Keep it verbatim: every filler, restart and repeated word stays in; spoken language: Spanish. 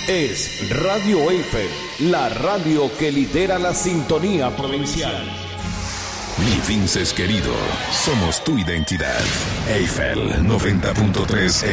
es Radio Eiffel, la radio que lidera la sintonía provincial. Mi Vinces querido, somos tu identidad. Eiffel noventa punto tres